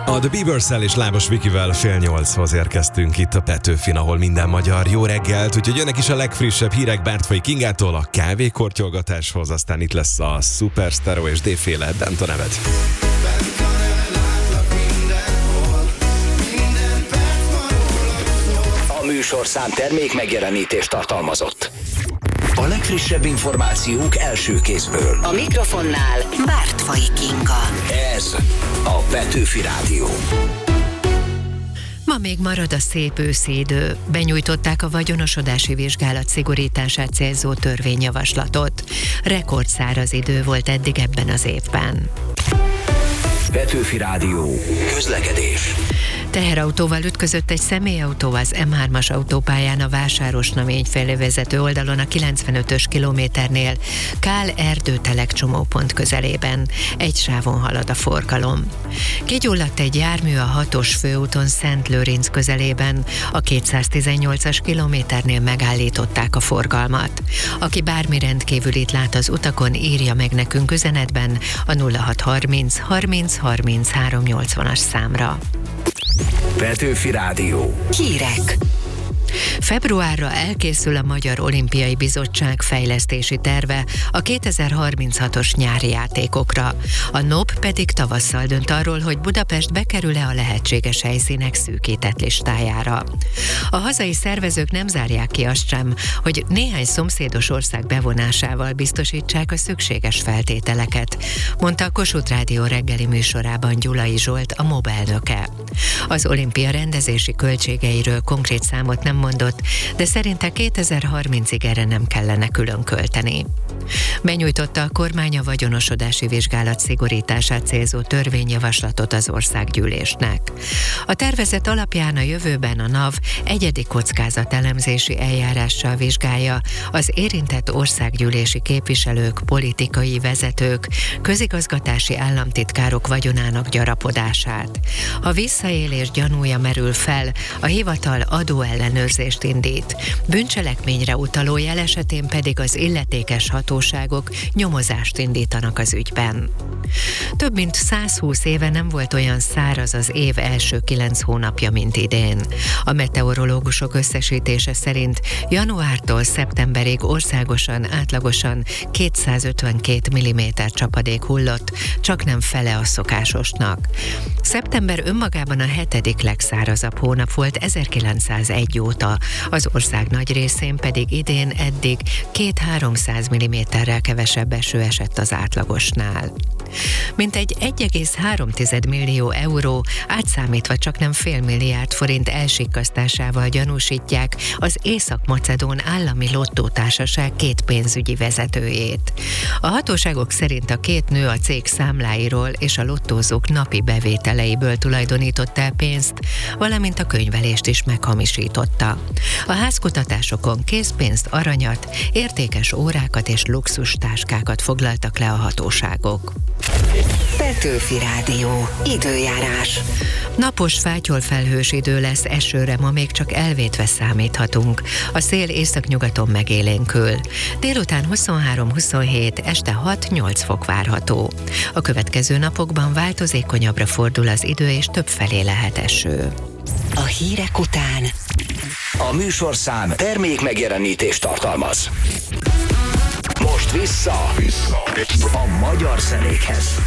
A The Bieberszel és Lábos Vikivel 7:30-hoz érkeztünk itt a Petőfin, ahol minden magyar jó reggelt, úgyhogy jönnek is a legfrissebb hírek Bártfai Kingától a kávékortyolgatáshoz, aztán itt lesz a Superstar és D-féle Bent a neved. A műsorszám termék megjelenítést tartalmazott. A legfrissebb információk első kézből. A mikrofonnál Bártfai Kinga. Ez a Petőfi Rádió. Ma még marad a szép őszi idő. Benyújtották a vagyonosodási vizsgálat szigorítását célzó törvényjavaslatot. Rekordszáraz idő volt eddig ebben az évben. Petőfi Rádió. Közlekedés. Teherautóval ütközött egy személyautó az M3-as autópályán a Vásárosnamény felé vezető oldalon a 95-ös kilométernél, Kál Erdőtelek csomópont közelében. Egy sávon halad a forgalom. Kigyulladt egy jármű a 6-os főúton Szentlőrinc közelében, a 218-as kilométernél megállították a forgalmat. Aki bármi rendkívülit lát az utakon, írja meg nekünk üzenetben a 0630 30 30 380-as számra. Petőfi Rádió. Hírek. Februárra elkészül a Magyar Olimpiai Bizottság fejlesztési terve a 2036-os nyári játékokra. A NOB pedig tavasszal dönt arról, hogy Budapest bekerül-e a lehetséges helyszínek szűkített listájára. A hazai szervezők nem zárják ki azt sem, hogy néhány szomszédos ország bevonásával biztosítsák a szükséges feltételeket, mondta a Kossuth Rádió reggeli műsorában Gyulai Zsolt, a MOB elnöke. Az olimpia rendezési költségeiről konkrét számot nem mondott, de szerinte 2030-ig erre nem kellene külön költeni. Benyújtotta a kormány a vagyonosodási vizsgálat szigorítását célzó törvényjavaslatot az országgyűlésnek. A tervezet alapján a jövőben a NAV egyedi kockázatelemzési eljárással vizsgálja az érintett országgyűlési képviselők, politikai vezetők, közigazgatási államtitkárok vagyonának gyarapodását. Ha visszaélés gyanúja merül fel, a hivatal adóellenőrzést indít. Bűncselekményre utaló jel esetén pedig az illetékes hatóságok nyomozást indítanak az ügyben. Több mint 120 éve nem volt olyan száraz az év első 9 hónapja, mint idén. A meteorológusok összesítése szerint januártól szeptemberig országosan átlagosan 252 mm csapadék hullott, csak nem fele a szokásosnak. Szeptember önmagában a 7. legszárazabb hónap volt 1901 óta, az ország nagy részén pedig idén eddig 200-300 mm-rel kevesebb eső esett az átlagosnál. Mintegy 1,3 millió euró, átszámítva csaknem fél milliárd forint elsikkasztásával gyanúsítják az Észak-Macedón állami lottótársaság 2 pénzügyi vezetőjét. A hatóságok szerint a 2 nő a cég számláiról és a lottózók napi bevételeiből tulajdonított el pénzt, valamint a könyvelést is meghamisította. A házkutatásokon készpénzt, aranyat, értékes órákat és luxustáskákat foglaltak le a hatóságok. Petőfi Rádió. Időjárás. Napos, fátyolfelhős idő lesz, esőre ma még csak elvétve számíthatunk. A szél északnyugaton megélénkül. Délután 23-27, este 6-8 fok várható. A következő napokban változékonyabbra fordul az idő, és többfelé lehet eső. A hírek után A műsorszám termék megjelenítést tartalmaz. Most vissza a magyar zenékhez.